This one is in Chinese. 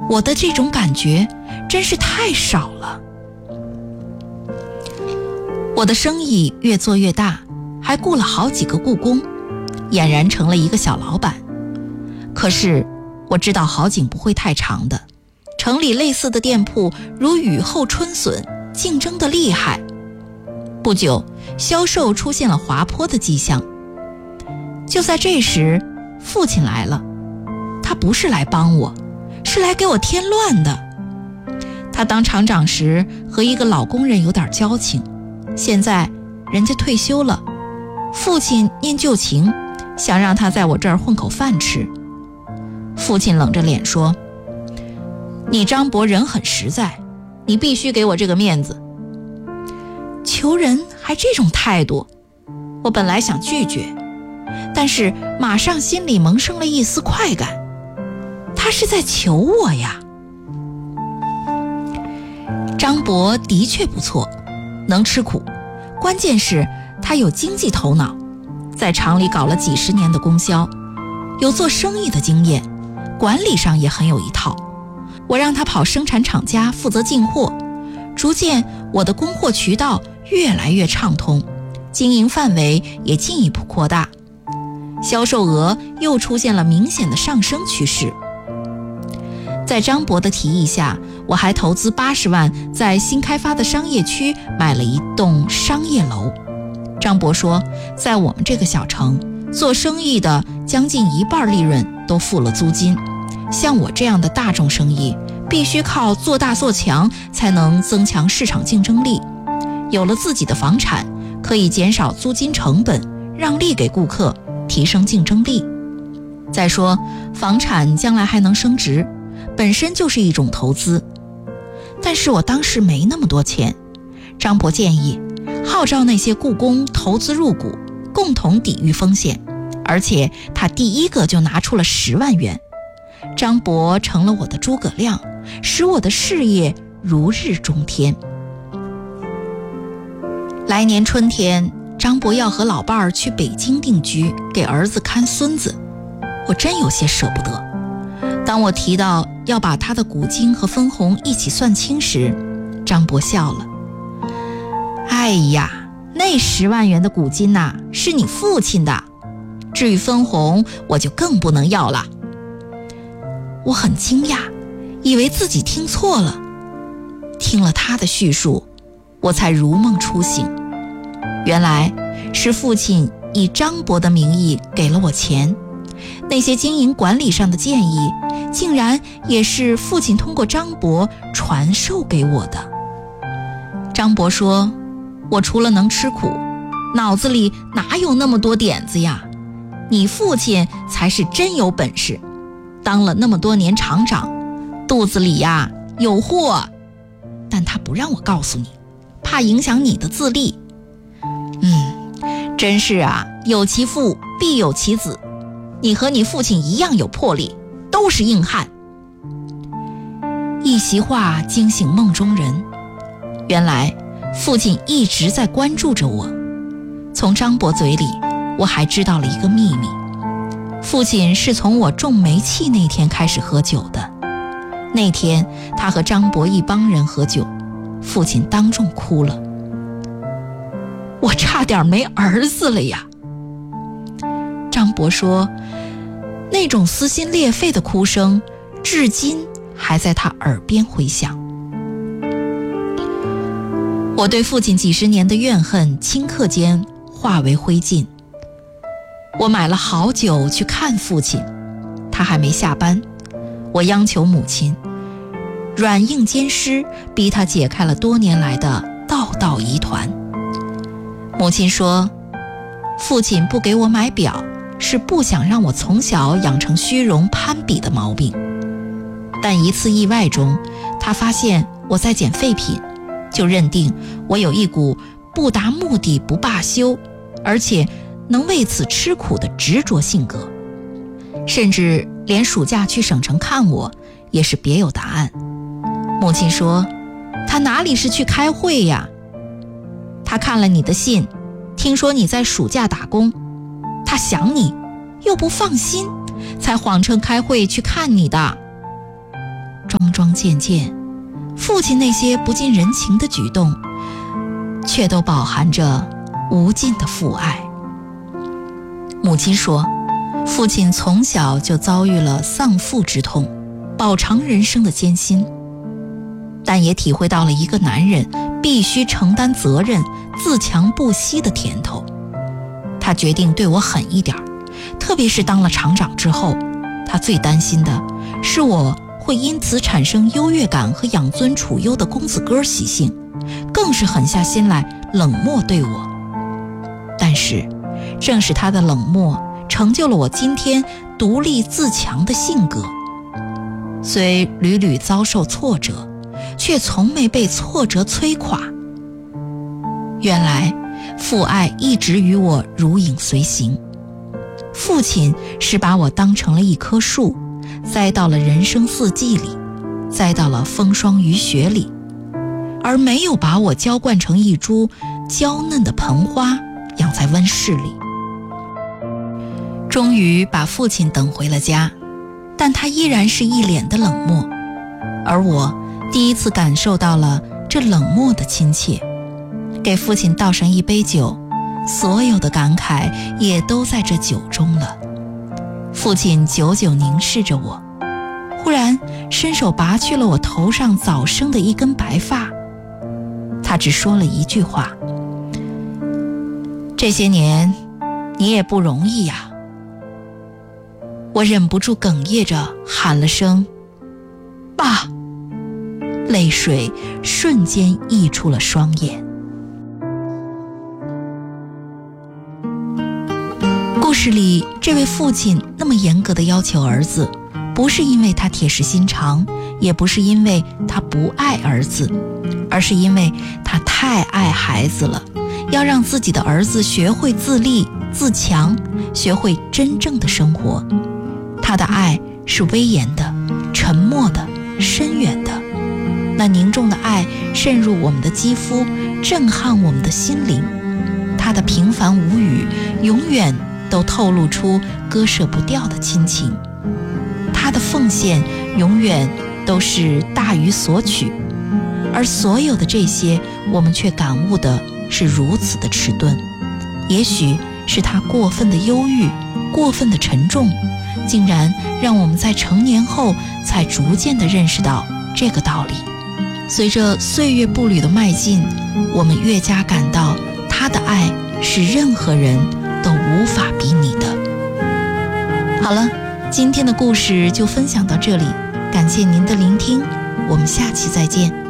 我的这种感觉真是太少了。我的生意越做越大，还雇了好几个雇工，俨然成了一个小老板。可是我知道好景不会太长的，城里类似的店铺如雨后春笋，竞争得厉害。不久，销售出现了滑坡的迹象。就在这时，父亲来了。他不是来帮我，是来给我添乱的。他当厂长时和一个老工人有点交情，现在人家退休了，父亲念旧情，想让他在我这儿混口饭吃。父亲冷着脸说：你张伯人很实在，你必须给我这个面子。求人还这种态度，我本来想拒绝，但是马上心里萌生了一丝快感，他是在求我呀。张伯的确不错，能吃苦，关键是他有经济头脑，在厂里搞了几十年的供销，有做生意的经验，管理上也很有一套。我让他跑生产厂家负责进货，逐渐我的供货渠道越来越畅通，经营范围也进一步扩大，销售额又出现了明显的上升趋势。在张伯的提议下，我还投资80万在新开发的商业区买了一栋商业楼。张伯说，在我们这个小城，做生意的将近一半利润都付了租金，像我这样的大众生意，必须靠做大做强才能增强市场竞争力。有了自己的房产，可以减少租金成本，让利给顾客，提升竞争力。再说，房产将来还能升值，本身就是一种投资。但是我当时没那么多钱，张伯建议号召那些雇工投资入股，共同抵御风险，而且他第一个就拿出了10万元。张伯成了我的诸葛亮，使我的事业如日中天。来年春天，张伯要和老伴儿去北京定居，给儿子看孙子，我真有些舍不得。当我提到要把他的股金和分红一起算清时，张伯笑了。哎呀，那10万元的股金呐，是你父亲的，至于分红，我就更不能要了。我很惊讶，以为自己听错了。听了他的叙述，我才如梦初醒。原来是父亲以张伯的名义给了我钱，那些经营管理上的建议，竟然也是父亲通过张伯传授给我的。张伯说，我除了能吃苦，脑子里哪有那么多点子呀？你父亲才是真有本事，当了那么多年厂长，肚子里呀有货，但他不让我告诉你，怕影响你的自立。真是啊，有其父必有其子，你和你父亲一样有魄力，都是硬汉。一席话惊醒梦中人，原来父亲一直在关注着我。从张伯嘴里，我还知道了一个秘密，父亲是从我中煤气那天开始喝酒的。那天他和张伯一帮人喝酒，父亲当众哭了。我差点没儿子了呀。张伯说，那种撕心裂肺的哭声至今还在他耳边回响。我对父亲几十年的怨恨顷刻间化为灰烬。我买了好酒去看父亲，他还没下班，我央求母亲软硬兼施，逼他解开了多年来的道道疑团。母亲说，父亲不给我买表，是不想让我从小养成虚荣攀比的毛病。但一次意外中，他发现我在捡废品，就认定我有一股不达目的不罢休，而且能为此吃苦的执着性格。甚至连暑假去省城看我，也是别有答案。母亲说，他哪里是去开会呀？他看了你的信，听说你在暑假打工，他想你，又不放心，才谎称开会去看你的。 桩桩件件，父亲那些不近人情的举动，却都饱含着无尽的父爱。母亲说，父亲从小就遭遇了丧父之痛，饱尝人生的艰辛，但也体会到了一个男人必须承担责任、自强不息的甜头。他决定对我狠一点，特别是当了厂长之后，他最担心的是我会因此产生优越感和养尊处优的公子哥习性，更是狠下心来冷漠对我。但是正是他的冷漠成就了我今天独立自强的性格，虽屡屡遭受挫折，却从没被挫折摧垮。原来父爱一直与我如影随形，父亲是把我当成了一棵树，栽到了人生四季里，栽到了风霜雨雪里，而没有把我浇灌成一株娇嫩的盆花，养在温室里。终于把父亲等回了家，但他依然是一脸的冷漠，而我第一次感受到了这冷漠的亲切。给父亲倒上一杯酒，所有的感慨也都在这酒中了。父亲久久凝视着我，忽然伸手拔去了我头上早生的一根白发。他只说了一句话：这些年你也不容易呀。我忍不住哽咽着喊了声爸，泪水瞬间溢出了双眼。故事里这位父亲那么严格地要求儿子，不是因为他铁石心肠，也不是因为他不爱儿子，而是因为他太爱孩子了，要让自己的儿子学会自立自强，学会真正的生活。他的爱是威严的、沉默的、深远的，那凝重的爱渗入我们的肌肤，震撼我们的心灵。他的平凡无语永远都透露出割舍不掉的亲情，他的奉献永远都是大于索取，而所有的这些我们却感悟的是如此的迟钝。也许是他过分的忧郁，过分的沉重，竟然让我们在成年后才逐渐地认识到这个道理。随着岁月步履的迈进，我们越加感到他的爱是任何人都无法比拟的。好了，今天的故事就分享到这里，感谢您的聆听，我们下期再见。